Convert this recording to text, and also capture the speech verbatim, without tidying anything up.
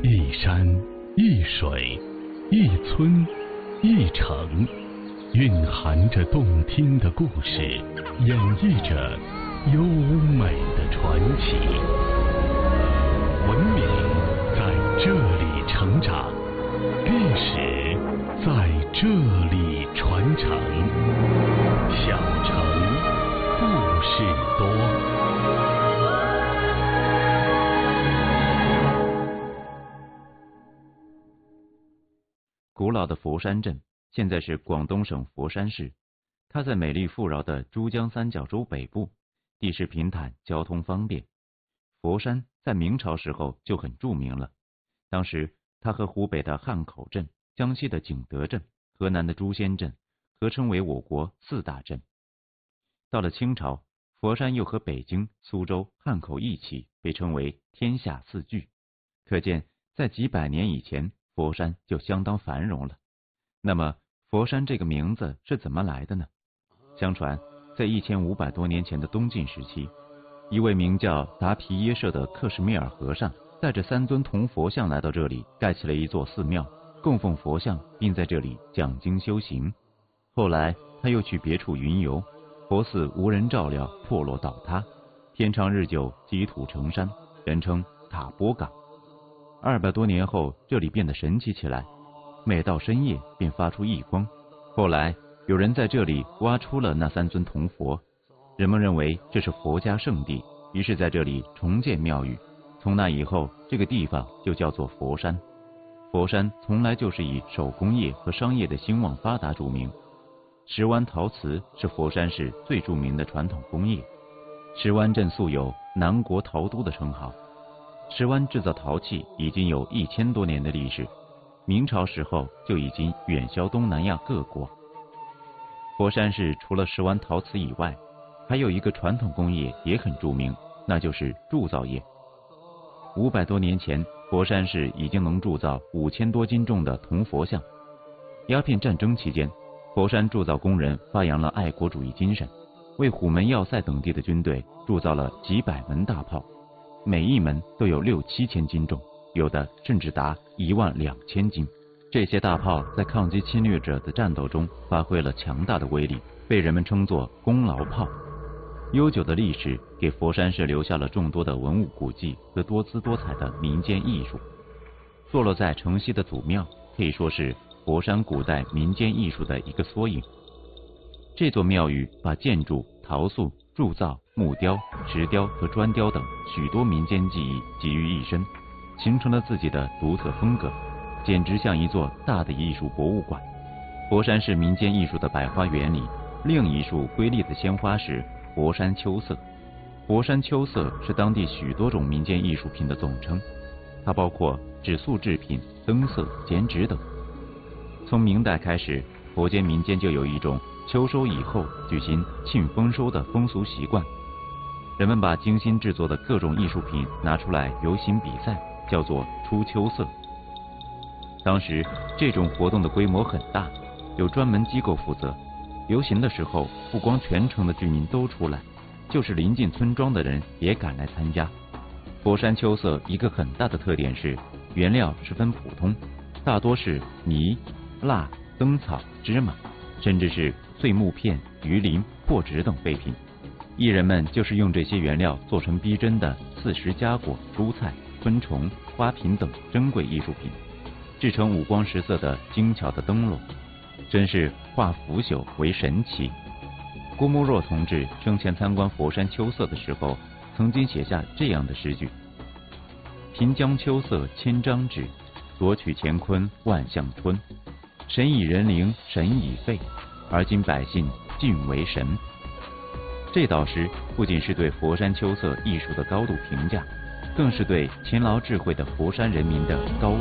一山一水一村一城，蕴含着动听的故事，演绎着优美的传奇。文明在这里成长，历史在这里传承。小城故事多。 古老的佛山镇现在是广东省佛山市，它在美丽富饶的珠江三角洲北部，地势平坦，交通方便。佛山在明朝时候就很著名了，当时它和湖北的汉口镇、江西的景德镇、河南的朱仙镇合称为我国四大镇。到了清朝，佛山又和北京、苏州、汉口一起被称为天下四巨，可见在几百年以前佛山就相当繁荣了。那么佛山这个名字是怎么来的呢？相传在一千五百多年前的东晋时期，一位名叫达皮耶舍的克什米尔和尚带着三尊铜佛像来到这里，盖起了一座寺庙，供奉佛像，并在这里讲经修行。后来他又去别处云游，佛寺无人照料，破落倒塌，天长日久，积土成山，人称塔波岗。二百多年后，这里变得神奇起来，每到深夜便发出异光。后来有人在这里挖出了那三尊铜佛，人们认为这是佛家圣地，于是在这里重建庙宇。从那以后，这个地方就叫做佛山。佛山从来就是以手工业和商业的兴旺发达著名。石湾陶瓷是佛山市最著名的传统工业。石湾镇素有南国陶都的称号。石湾制造陶器已经有一千多年的历史，明朝时候就已经远销东南亚各国。佛山市除了石湾陶瓷以外，还有一个传统工业也很著名，那就是铸造业。五百多年前，佛山市已经能铸造五千多斤重的铜佛像。鸦片战争期间，佛山铸造工人发扬了爱国主义精神，为虎门、要塞等地的军队铸造了几百门大炮，每一门都有六七千斤重，有的甚至达一万两千斤。这些大炮在抗击侵略者的战斗中发挥了强大的威力，被人们称作功劳炮。悠久的历史给佛山市留下了众多的文物古迹和多姿多彩的民间艺术。坐落在城西的祖庙可以说是佛山古代民间艺术的一个缩影。这座庙宇把建筑、陶塑、铸造、木雕、石雕和砖雕等许多民间技艺集于一身，形成了自己的独特风格，简直像一座大的艺术博物馆。佛山市民间艺术的百花园里，另一束瑰丽的鲜花是佛山秋色。佛山秋色是当地许多种民间艺术品的总称，它包括纸塑制品、灯色、剪纸等。从明代开始，佛间民间就有一种秋收以后举行庆丰收的风俗习惯，人们把精心制作的各种艺术品拿出来游行比赛，叫做出秋色。当时这种活动的规模很大，有专门机构负责。游行的时候，不光全城的居民都出来，就是邻近村庄的人也赶来参加。佛山秋色一个很大的特点是原料十分普通，大多是泥、蜡、灯草、芝麻，甚至是碎木片、鱼鳞、破纸等废品。艺人们就是用这些原料做成逼真的四时佳果、蔬菜、昆虫、花瓶等珍贵艺术品，制成五光十色的精巧的灯笼，真是化腐朽为神奇。郭沫若同志生前参观佛山秋色的时候，曾经写下这样的诗句：平江秋色千张纸，夺取乾坤万象春。神以人灵，神以废，而今百姓尽为神。这道诗不仅是对佛山秋色艺术的高度评价，更是对勤劳智慧的佛山人民的高